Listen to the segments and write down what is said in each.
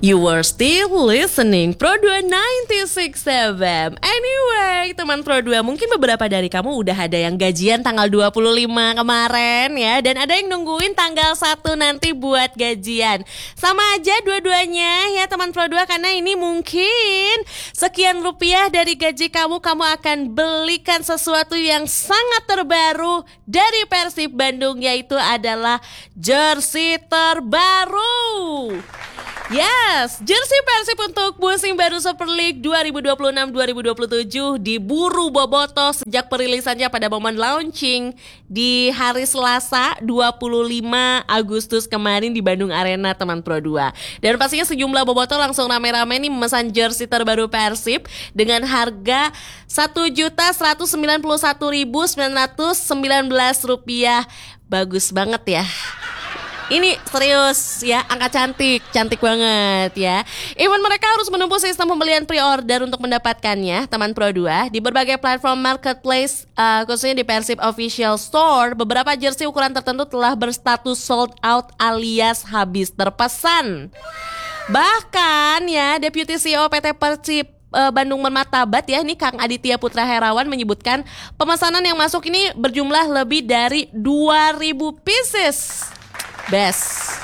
You were still listening Pro 2 96 FM. Anyway, teman Pro 2, mungkin beberapa dari kamu udah ada yang gajian tanggal 25 kemarin ya, dan ada yang nungguin tanggal 1 nanti buat gajian. Sama aja dua-duanya ya teman Pro 2, karena ini mungkin sekian rupiah dari gaji kamu akan belikan sesuatu yang sangat terbaru dari Persib Bandung, yaitu adalah jersey terbaru. Yes, jersey Persib untuk musim baru Super League 2026-2027 diburu bobotoh sejak perilisannya pada momen launching di hari Selasa 25 Agustus kemarin di Bandung Arena, teman Pro 2. Dan pastinya sejumlah bobotoh langsung rame-rame nih memesan jersey terbaru Persib dengan harga Rp1.191.919. Bagus banget ya. Ini serius ya, angka cantik banget ya. Even mereka harus menempuh sistem pembelian pre-order untuk mendapatkannya, teman Pro 2. Di berbagai platform marketplace, khususnya di Persib Official Store, beberapa jersey ukuran tertentu telah berstatus sold out alias habis terpesan. Bahkan ya, Deputi CEO PT Persib Bandung Martabat ya, ini Kang Aditya Putra Herawan menyebutkan pemesanan yang masuk ini berjumlah lebih dari 2.000 pieces. Best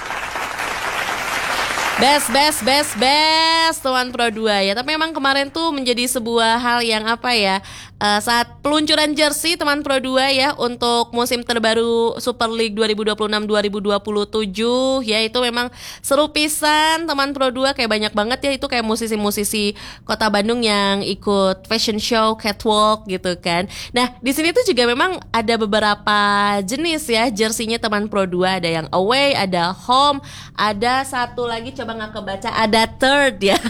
teman Pro 2 ya. Tapi memang kemarin tuh menjadi sebuah hal yang saat peluncuran jersey teman Pro 2 ya untuk musim terbaru Super League 2026-2027 ya, itu memang seru pisan teman Pro 2. Kayak banyak banget ya, itu kayak musisi-musisi Kota Bandung yang ikut fashion show, catwalk gitu kan. Nah, di sini tuh juga memang ada beberapa jenis ya jersey-nya teman Pro 2. Ada yang away, ada home, ada satu lagi coba nggak kebaca, ada third ya.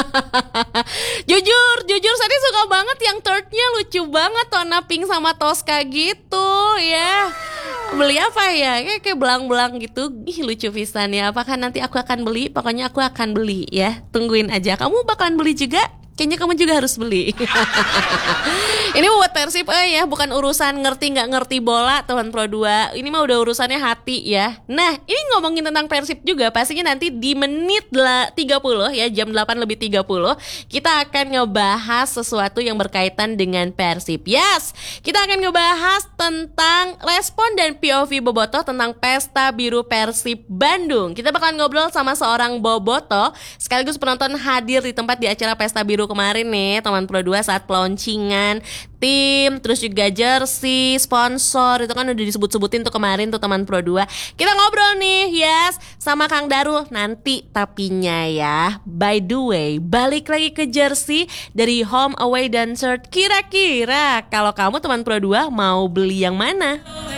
Jujur saya suka banget yang thirdnya, lucu banget, warna pink sama Tosca gitu ya. Beli apa ya? Kayak belang-belang gitu. Ih, lucu pisan ya. Apakah nanti aku akan beli? Pokoknya aku akan beli ya. Tungguin aja. Kamu bakalan beli juga? Kayaknya kamu juga harus beli. Ini buat Persib ya, bukan urusan ngerti nggak ngerti bola teman Pro 2. Ini mah udah urusannya hati ya. Nah, ini ngomongin tentang Persib juga, pastinya nanti di menit 30 ya, jam 8:30 kita akan ngebahas sesuatu yang berkaitan dengan Persib. Yes, kita akan ngebahas tentang respon dan POV bobotoh tentang Pesta Biru Persib Bandung. Kita bakalan ngobrol sama seorang bobotoh sekaligus penonton hadir di tempat di acara Pesta Biru kemarin nih teman Pro 2 saat launcingan tim, terus juga jersey, sponsor, itu kan udah disebut-sebutin tuh kemarin tuh teman Pro 2. Kita ngobrol nih, yes, sama Kang Darul nanti tapinya ya. By the way, balik lagi ke jersey dari home, away, dan third. Kira-kira kalau kamu teman Pro 2 mau beli yang mana?